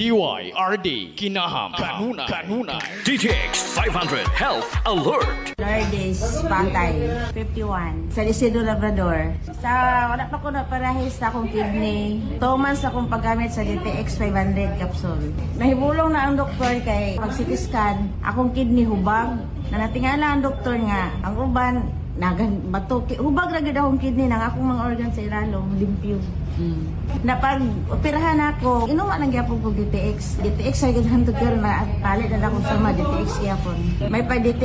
DYRD Kinaham Kanunay DTX 500 Health Alert. Lourdes, Pangkay, 51. Sa Isidro Labrador. Wala pa ko na parahis sa akong kidney. 2 months akong paggamit sa DTX 500 capsule. Nahibulong na ang doktor kay pag-CT scan, akong kidney hubag. Na natingala ang doktor nga, ang uban, batuki. Hubag na gid akong kidney ng akong mga organ sa ilalong, limpyo. Napag-operahan ako, inuman lang gyapon ko DTX. DTX ay gid hantod karon na palit na akong sama DTX gyapon. May pa DTX